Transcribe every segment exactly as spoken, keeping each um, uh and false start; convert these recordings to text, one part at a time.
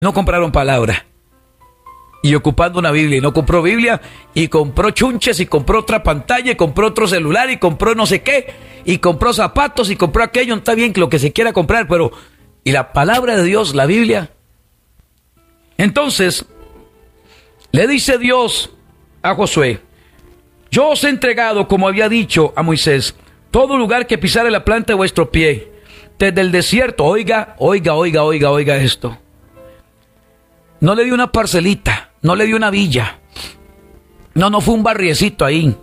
no compraron palabra. Y ocupando una Biblia, y no compró Biblia, y compró chunches, y compró otra pantalla, y compró otro celular, y compró no sé qué, y compró zapatos, y compró aquello. Está bien lo que se quiera comprar, pero ¿y la palabra de Dios, la Biblia? Entonces, le dice Dios a Josué: yo os he entregado, como había dicho a Moisés, todo lugar que pisare la planta de vuestro pie, desde el desierto. Oiga, oiga, oiga, oiga, oiga esto. No le dio una parcelita, no le dio una villa. No, no fue un barriecito ahí.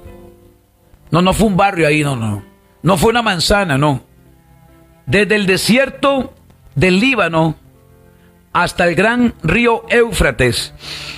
No, no fue un barrio ahí, no, no. No fue una manzana, no. Desde el desierto del Líbano hasta el gran río Éufrates,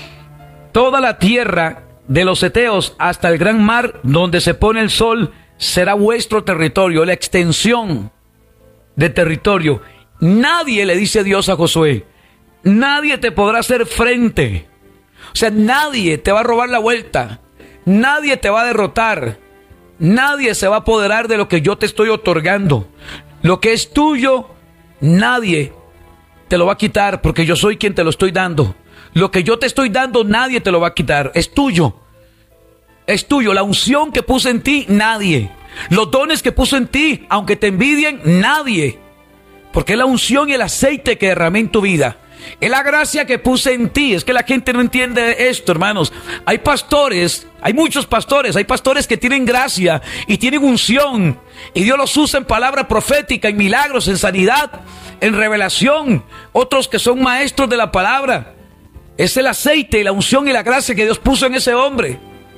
toda la tierra de los heteos hasta el gran mar donde se pone el sol, será vuestro territorio, la extensión de territorio. Nadie, le dice Dios a Josué, nadie te podrá hacer frente. O sea, nadie te va a robar la vuelta. Nadie te va a derrotar. Nadie se va a apoderar de lo que yo te estoy otorgando. Lo que es tuyo, nadie te lo va a quitar, porque yo soy quien te lo estoy dando. Lo que yo te estoy dando, nadie te lo va a quitar. Es tuyo. Es tuyo. La unción que puse en ti, nadie. Los dones que puse en ti, aunque te envidien, nadie. Porque es la unción y el aceite que derramé en tu vida. Es la gracia que puse en ti. Es que la gente no entiende esto, hermanos. Hay pastores, hay muchos pastores, hay pastores que tienen gracia y tienen unción, y Dios los usa en palabra profética, en milagros, en sanidad, en revelación. Otros que son maestros de la palabra. Es el aceite y la unción y la gracia que Dios puso en ese hombre.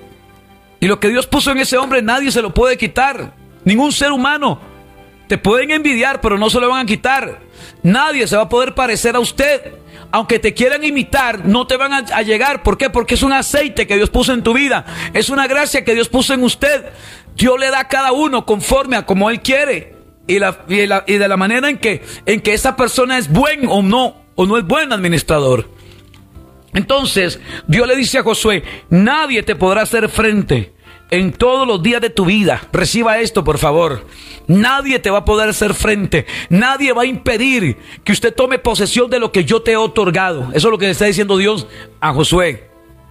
Y lo que Dios puso en ese hombre nadie se lo puede quitar. Ningún ser humano. Te pueden envidiar, pero no se lo van a quitar. Nadie se va a poder parecer a usted. Aunque te quieran imitar, no te van a, a llegar. ¿Por qué? Porque es un aceite que Dios puso en tu vida. Es una gracia que Dios puso en usted. Dios le da a cada uno conforme a como Él quiere. Y, la, y, la, y de la manera en que, en que esa persona es buen o no, o no es buen administrador. Entonces, Dios le dice a Josué: nadie te podrá hacer frente en todos los días de tu vida. Reciba esto, por favor. Nadie te va a poder hacer frente. Nadie va a impedir que usted tome posesión de lo que yo te he otorgado. Eso es lo que le está diciendo Dios a Josué.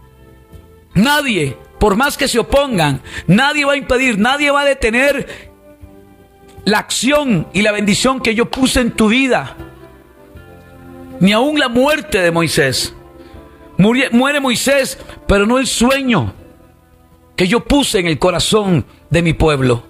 Nadie, por más que se opongan, nadie va a impedir, nadie va a detener la acción y la bendición que yo puse en tu vida. Ni aún la muerte de Moisés. Muere, muere Moisés, pero no el sueño que yo puse en el corazón de mi pueblo.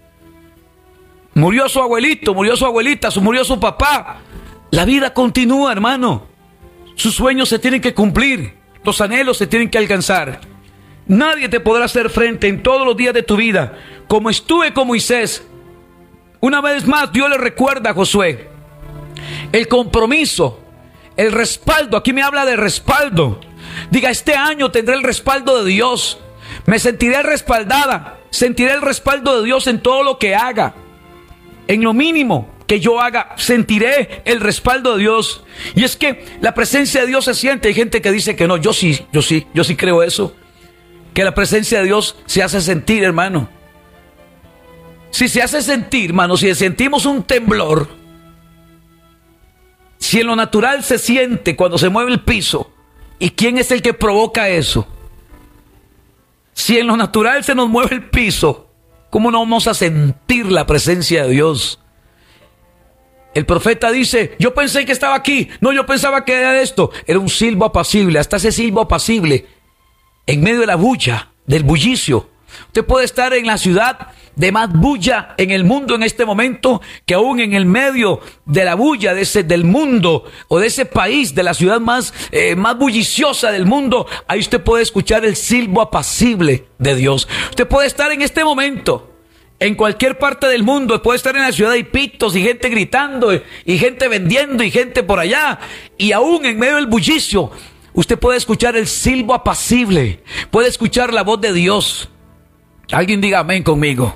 Murió su abuelito, murió su abuelita, murió su papá. La vida continúa, hermano. Sus sueños se tienen que cumplir, los anhelos se tienen que alcanzar. Nadie te podrá hacer frente en todos los días de tu vida, como estuve con Moisés. Una vez más, Dios le recuerda a Josué el compromiso, el respaldo. Aquí me habla de respaldo. Diga: este año tendré el respaldo de Dios. Me sentiré respaldada. Sentiré el respaldo de Dios en todo lo que haga. En lo mínimo que yo haga, sentiré el respaldo de Dios. Y es que la presencia de Dios se siente. Hay gente que dice que no. Yo sí, yo sí, yo sí creo eso. Que la presencia de Dios se hace sentir, hermano. Si se hace sentir, hermano, si sentimos un temblor, si en lo natural se siente cuando se mueve el piso, ¿y quién es el que provoca eso? Si en lo natural se nos mueve el piso, ¿cómo no vamos a sentir la presencia de Dios? El profeta dice: yo pensé que estaba aquí. No, yo pensaba que era esto. Era un silbo apacible. Hasta ese silbo apacible, en medio de la bulla, del bullicio. Usted puede estar en la ciudad de más bulla en el mundo en este momento, que aún en el medio de la bulla de ese, del mundo, o de ese país, de la ciudad más, eh, más bulliciosa del mundo, ahí usted puede escuchar el silbo apacible de Dios. Usted puede estar en este momento en cualquier parte del mundo, puede estar en la ciudad y pitos y gente gritando y gente vendiendo y gente por allá, y aún en medio del bullicio usted puede escuchar el silbo apacible, puede escuchar la voz de Dios. Alguien diga amén conmigo.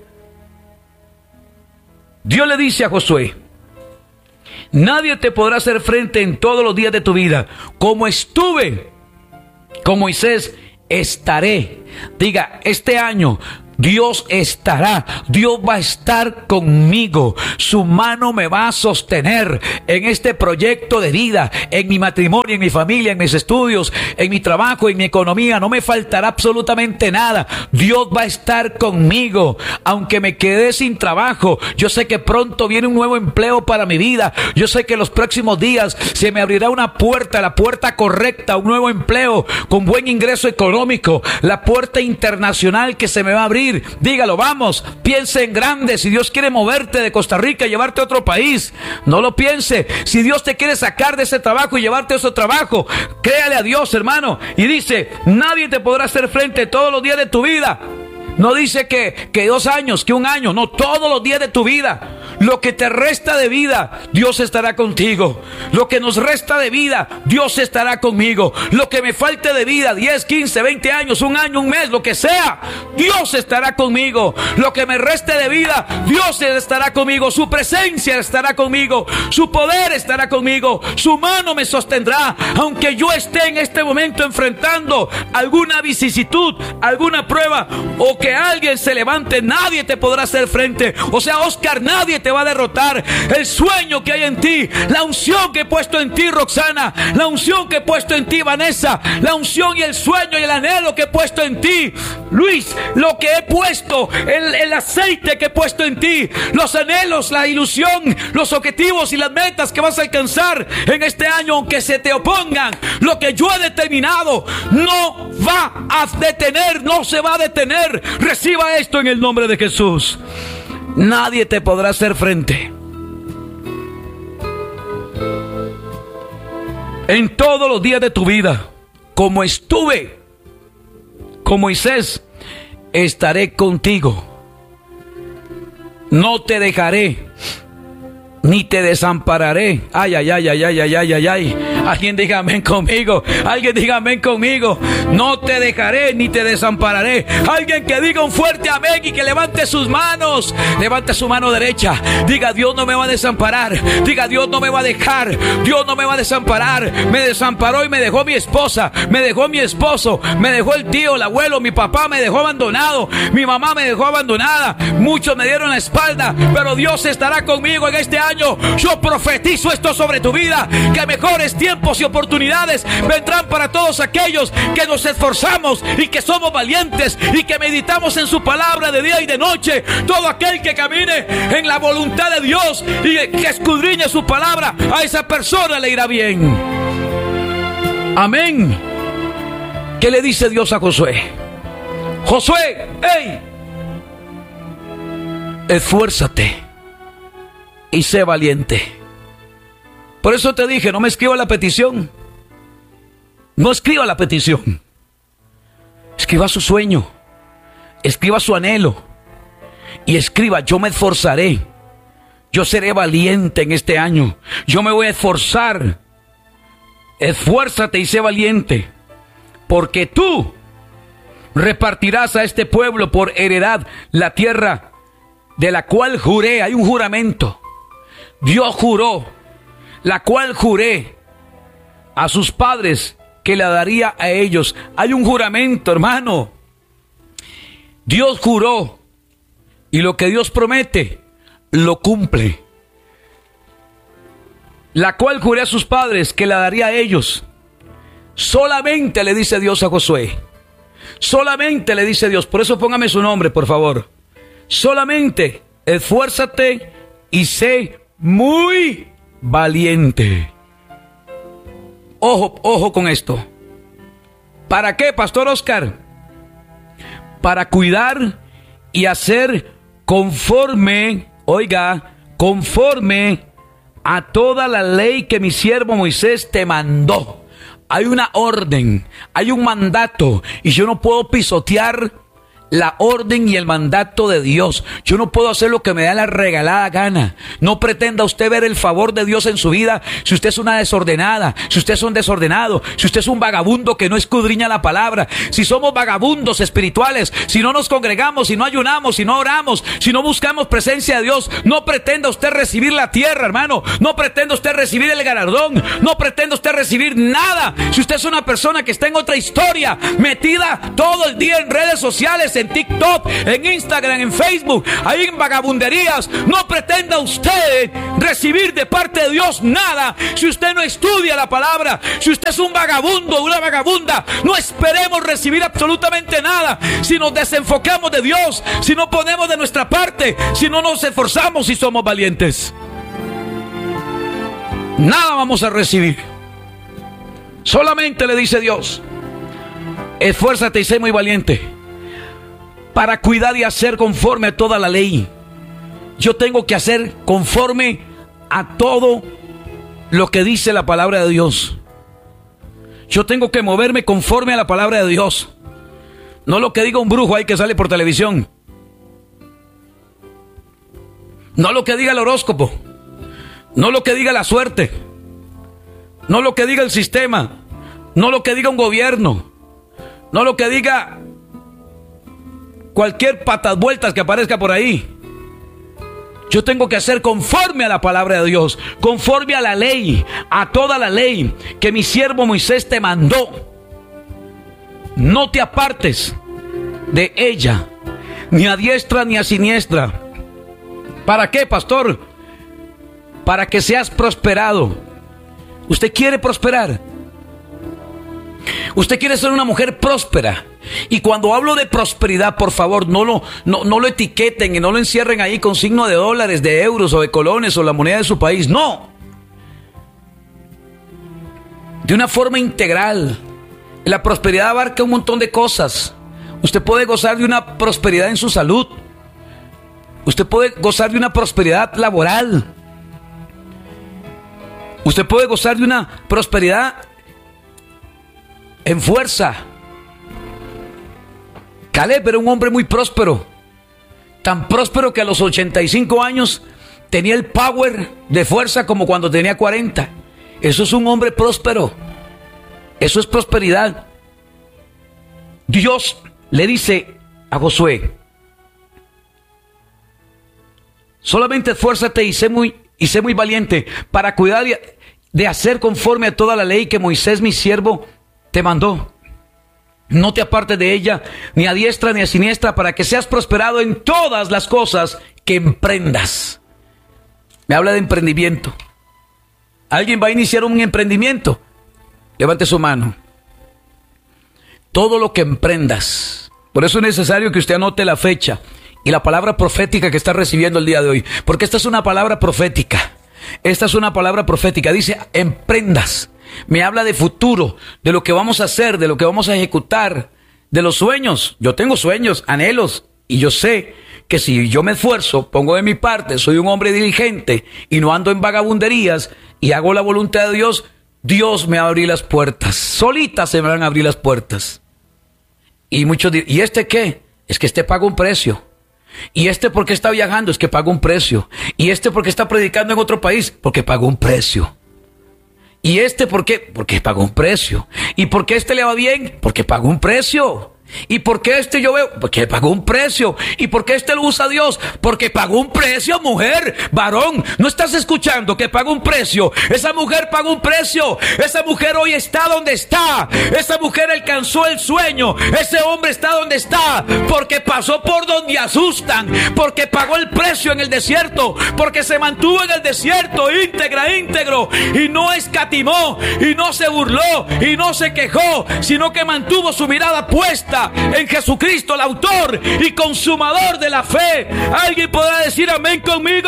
Dios le dice a Josué: nadie te podrá hacer frente en todos los días de tu vida. Como estuve con Moisés, estaré. Diga: este año Dios estará, Dios va a estar conmigo, su mano me va a sostener en este proyecto de vida, en mi matrimonio, en mi familia, en mis estudios, en mi trabajo, en mi economía, no me faltará absolutamente nada. Dios va a estar conmigo, aunque me quedé sin trabajo, yo sé que pronto viene un nuevo empleo para mi vida, yo sé que en los próximos días se me abrirá una puerta, la puerta correcta, un nuevo empleo con buen ingreso económico, la puerta internacional que se me va a abrir. Dígalo, vamos, piense en grande. Si Dios quiere moverte de Costa Rica y llevarte a otro país, no lo piense. Si Dios te quiere sacar de ese trabajo y llevarte a ese trabajo, créale a Dios, hermano. Y dice, nadie te podrá hacer frente todos los días de tu vida. No dice que, que dos años, que un año, no, todos los días de tu vida. Lo que te resta de vida, Dios estará contigo. Lo que nos resta de vida, Dios estará conmigo. Lo que me falte de vida, diez, quince, veinte años, un año, un mes, lo que sea, Dios estará conmigo. Lo que me reste de vida, Dios estará conmigo. Su presencia estará conmigo. Su poder estará conmigo. Su mano me sostendrá. Aunque yo esté en este momento enfrentando alguna vicisitud, alguna prueba, o que alguien se levante, nadie te podrá hacer frente. O sea, Oscar, nadie te va a derrotar. El sueño que hay en ti, la unción que he puesto en ti, Roxana, la unción que he puesto en ti, Vanessa, la unción y el sueño y el anhelo que he puesto en ti, Luis, lo que he puesto, el, el aceite que he puesto en ti, los anhelos, la ilusión, los objetivos y las metas que vas a alcanzar en este año, aunque se te opongan, lo que yo he determinado no va a detener, no se va a detener. Reciba esto en el nombre de Jesús. Nadie te podrá hacer frente. En todos los días de tu vida, como estuve con Moisés, estaré contigo. No te dejaré, ni te desampararé. Ay, ay, ay, ay, ay, ay, ay, ay, ay. Alguien diga amén conmigo. Alguien diga amén conmigo. No te dejaré ni te desampararé. Alguien que diga un fuerte amén y que levante sus manos. Levante su mano derecha. Diga, Dios no me va a desamparar. Diga, Dios no me va a dejar. Dios no me va a desamparar. Me desamparó y me dejó mi esposa. Me dejó mi esposo. Me dejó el tío, el abuelo, mi papá me dejó abandonado. Mi mamá me dejó abandonada. Muchos me dieron la espalda. Pero Dios estará conmigo en este año. Yo profetizo esto sobre tu vida. Que mejores tiempos y oportunidades vendrán para todos aquellos que nos esforzamos y que somos valientes y que meditamos en su palabra de día y de noche. Todo aquel que camine en la voluntad de Dios y que escudriñe su palabra, a esa persona le irá bien. Amén. ¿Qué le dice Dios a Josué? Josué, hey, esfuérzate y sé valiente. Por eso te dije, no me escriba la petición. No escriba la petición. Escriba su sueño. Escriba su anhelo. Y escriba, yo me esforzaré. Yo seré valiente en este año. Yo me voy a esforzar. Esfuérzate y sé valiente. Porque tú repartirás a este pueblo por heredad la tierra de la cual juré. Hay un juramento. Dios juró, la cual juré a sus padres que la daría a ellos. Hay un juramento, hermano. Dios juró y lo que Dios promete lo cumple. La cual juré a sus padres que la daría a ellos. Solamente le dice Dios a Josué. Solamente le dice Dios. Por eso póngame su nombre, por favor. Solamente esfuérzate y sé muy valiente. Ojo, ojo con esto. ¿Para qué, Pastor Oscar? Para cuidar y hacer conforme, oiga, conforme a toda la ley que mi siervo Moisés te mandó. Hay una orden, hay un mandato, y yo no puedo pisotear la orden y el mandato de Dios. Yo no puedo hacer lo que me da la regalada gana. No pretenda usted ver el favor de Dios en su vida si usted es una desordenada, si usted es un desordenado, si usted es un vagabundo que no escudriña la palabra, si somos vagabundos espirituales, si no nos congregamos, si no ayunamos, si no oramos, si no buscamos presencia de Dios. No pretenda usted recibir la tierra, hermano. No pretenda usted recibir el galardón. No pretenda usted recibir nada si usted es una persona que está en otra historia, metida todo el día en redes sociales, en en TikTok, en Instagram, en Facebook, ahí en vagabunderías. No pretenda usted recibir de parte de Dios nada si usted no estudia la palabra. Si usted es un vagabundo, una vagabunda, no esperemos recibir absolutamente nada si nos desenfocamos de Dios, si no ponemos de nuestra parte, si no nos esforzamos y somos valientes. Nada vamos a recibir. Solamente le dice Dios: esfuérzate y sé muy valiente para cuidar y hacer conforme a toda la ley. Yo tengo que hacer conforme a todo lo que dice la palabra de Dios. Yo tengo que moverme conforme a la palabra de Dios. No lo que diga un brujo ahí que sale por televisión. No lo que diga el horóscopo. No lo que diga la suerte. No lo que diga el sistema. No lo que diga un gobierno. No lo que diga cualquier patas vueltas que aparezca por ahí. Yo tengo que hacer conforme a la palabra de Dios, conforme a la ley, a toda la ley que mi siervo Moisés te mandó. No te apartes de ella, ni a diestra ni a siniestra. ¿Para qué, pastor? Para que seas prosperado. ¿Usted quiere prosperar? Usted quiere ser una mujer próspera. Y cuando hablo de prosperidad, por favor, no lo, no, no lo etiqueten y no lo encierren ahí con signo de dólares, de euros o de colones o la moneda de su país. No. De una forma integral. La prosperidad abarca un montón de cosas. Usted puede gozar de una prosperidad en su salud. Usted puede gozar de una prosperidad laboral. Usted puede gozar de una prosperidad en fuerza. Caleb era un hombre muy próspero. Tan próspero que a los ochenta y cinco años tenía el power de fuerza como cuando tenía cuarenta. Eso es un hombre próspero. Eso es prosperidad. Dios le dice a Josué: solamente esfuérzate y sé muy, y sé muy valiente para cuidar de hacer conforme a toda la ley que Moisés mi siervo te mandó. No te apartes de ella, ni a diestra ni a siniestra, para que seas prosperado en todas las cosas que emprendas. Me habla de emprendimiento. ¿Alguien va a iniciar un emprendimiento? Levante su mano. Todo lo que emprendas. Por eso es necesario que usted anote la fecha y la palabra profética que está recibiendo el día de hoy. Porque esta es una palabra profética. Esta es una palabra profética. Dice, emprendas. Me habla de futuro, de lo que vamos a hacer, de lo que vamos a ejecutar, de los sueños. Yo tengo sueños, anhelos, y yo sé que si yo me esfuerzo, pongo de mi parte, soy un hombre diligente y no ando en vagabunderías y hago la voluntad de Dios, Dios me va a abrir las puertas. Solitas se me van a abrir las puertas. Y muchos dirán, ¿y este qué? Es que este paga un precio. ¿Y este por qué está viajando? Es que paga un precio. ¿Y este por qué está predicando en otro país? Porque paga un precio. ¿Y este por qué? Porque pagó un precio. ¿Y por qué este le va bien? Porque pagó un precio. ¿Y por qué este yo veo? Porque pagó un precio. ¿Y por qué este lo usa Dios? Porque pagó un precio, mujer, varón. ¿No estás escuchando que pagó un precio? Esa mujer pagó un precio. Esa mujer hoy está donde está. Esa mujer alcanzó el sueño. Ese hombre está donde está porque pasó por donde asustan. Porque pagó el precio en el desierto. Porque se mantuvo en el desierto íntegra, íntegro. Y no escatimó. Y no se burló. Y no se quejó. Sino que mantuvo su mirada puesta en Jesucristo, el autor y consumador de la fe. ¿Alguien podrá decir amén conmigo?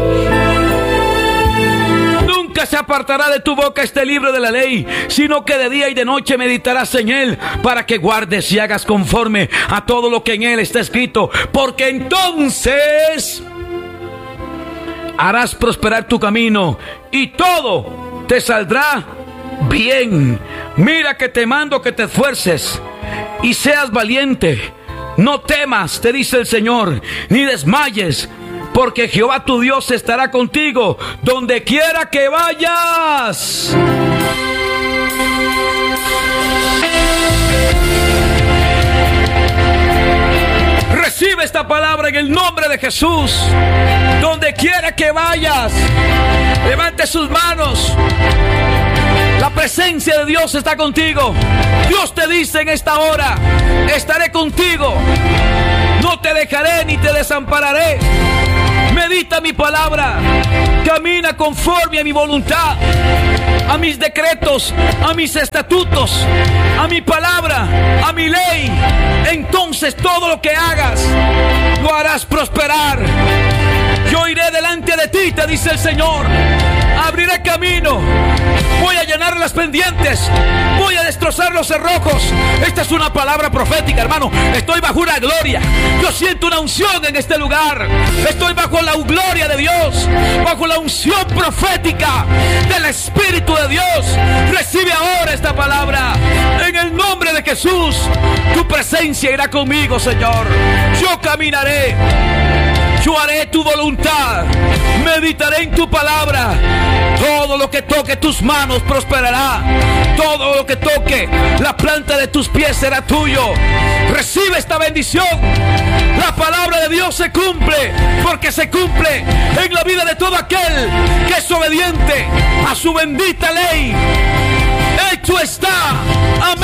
Nunca se apartará de tu boca este libro de la ley, sino que de día y de noche meditarás en él, para que guardes y hagas conforme a todo lo que en él está escrito, porque entonces harás prosperar tu camino y todo te saldrá bien. Mira que te mando que te esfuerces y seas valiente. No temas, te dice el Señor, ni desmayes, porque Jehová tu Dios estará contigo donde quiera que vayas. Recibe esta palabra en el nombre de Jesús. Donde quiera que vayas, levante sus manos. La presencia de Dios está contigo. Dios te dice en esta hora: estaré contigo, no te dejaré ni te desampararé. Medita mi palabra, camina conforme a mi voluntad, a mis decretos, a mis estatutos, a mi palabra, a mi ley. Entonces todo lo que hagas lo harás prosperar. Yo iré delante de ti, te dice el Señor. Abriré camino. Voy a llenar las pendientes. Voy a destrozar los cerrojos. Esta es una palabra profética, hermano. Estoy bajo una gloria. Yo siento una unción en este lugar. Estoy bajo la gloria de Dios, bajo la unción profética del Espíritu de Dios. Recibe ahora esta palabra. En el nombre de Jesús, tu presencia irá conmigo, Señor. Yo caminaré. Yo haré tu voluntad, meditaré en tu palabra. Todo lo que toque tus manos prosperará. Todo lo que toque la planta de tus pies será tuyo. Recibe esta bendición. La palabra de Dios se cumple, porque se cumple en la vida de todo aquel que es obediente a su bendita ley. Hecho está. Amén.